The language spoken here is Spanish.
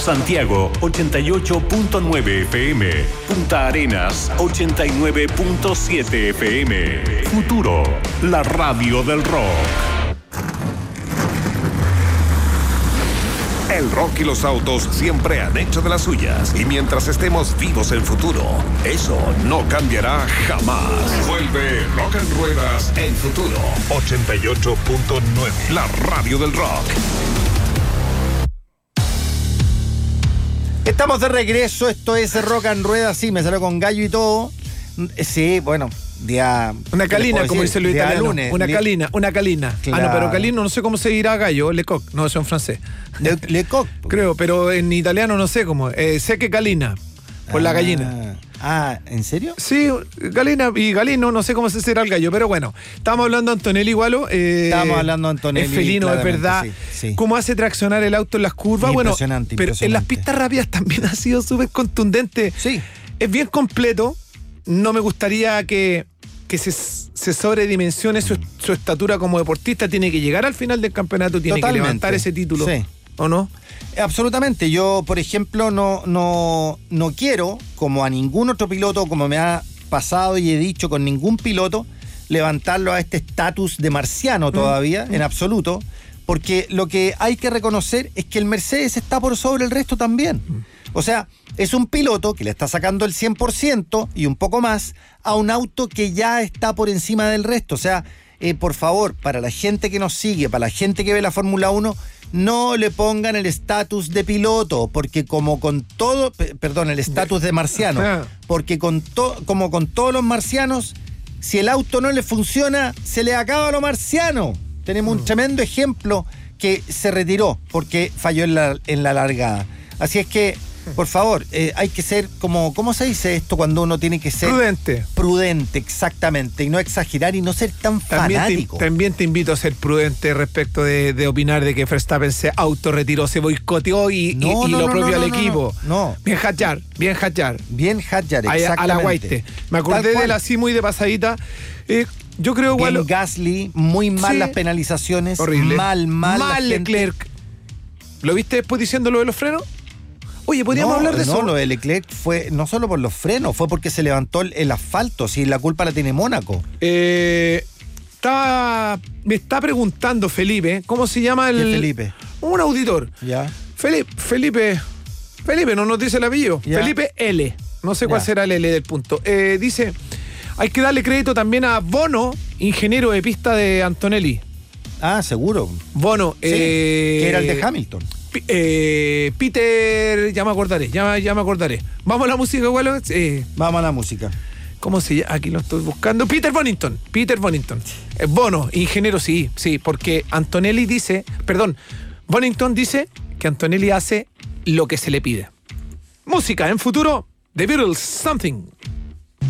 Santiago 88.9 FM, Punta Arenas 89.7 FM. Futuro, la radio del rock. El rock y los autos siempre han hecho de las suyas. Y mientras estemos vivos en Futuro, eso no cambiará jamás. Vuelve Rock en Ruedas en Futuro 88.9. La radio del rock. Estamos de regreso, esto es Rock en Ruedas, sí, me salió con gallo y todo. Sí, bueno, día... Una calina, como dice los italianos. Lunes, una calina. Claro. Ah, no, pero calino no sé cómo se dirá gallo, le coq, no, eso en francés. Le coq. Creo, pero en italiano no sé cómo. Sé que calina, por la gallina. Ah, ¿en serio? Sí, galina y galino, no sé cómo se será el gallo, pero bueno, estamos hablando de Antonelli Igualo. Estamos hablando de Antonelli. Es felino, es verdad. Sí. Cómo hace traccionar el auto en las curvas. Impresionante, pero en las pistas rápidas también ha sido súper contundente. Sí. Es bien completo. No me gustaría que se sobredimensione su estatura como deportista. Tiene que llegar al final del campeonato, tiene que levantar ese título. Sí. ¿O no? Absolutamente. Yo, por ejemplo, no quiero, como a ningún otro piloto, como me ha pasado y he dicho con ningún piloto, levantarlo a este estatus de marciano todavía, en absoluto, porque lo que hay que reconocer es que el Mercedes está por sobre el resto también. O sea, es un piloto que le está sacando el 100% y un poco más a un auto que ya está por encima del resto. O sea, por favor, para la gente que nos sigue, para la gente que ve la Fórmula 1, no le pongan el estatus de piloto, porque como con todo, el estatus de marciano, porque como con todos los marcianos, si el auto no le funciona, se le acaba lo marciano. Tenemos un tremendo ejemplo que se retiró porque falló en la largada. Así es que, por favor, hay que ser como, ¿cómo se dice esto cuando uno tiene que ser? Prudente, exactamente, y no exagerar y no ser tan fanático. También te invito a ser prudente respecto de opinar de que Verstappen se autorretiró, se boicoteó y lo propio al equipo. No. Bien Hadjar, exactamente. A la Guaite. Me acordé de él así muy de pasadita. Yo creo igual. Bien Gasly, muy mal sí, las penalizaciones. Horrible. Mal Leclerc. ¿Lo viste después diciendo lo de los frenos? Oye, podríamos hablar de eso. No, lo de Leclerc fue no solo por los frenos, fue porque se levantó el asfalto, si la culpa la tiene Mónaco. Me está preguntando Felipe, ¿cómo se llama el...? ¿Qué Felipe? Un auditor. Ya. Felipe, no nos dice el apellido. Ya. Felipe L. No sé cuál será el L del punto. Dice, hay que darle crédito también a Bono, ingeniero de pista de Antonelli. Ah, seguro. Bono. Sí, que era el de Hamilton. Peter, ya me acordaré. ¿Vamos a la música, igual? Vamos a la música. ¿Cómo se llama? Aquí lo estoy buscando. Peter Bonington. Bono, ingeniero, sí, porque Bonington dice que Antonelli hace lo que se le pide. Música en Futuro, The Beatles, Something.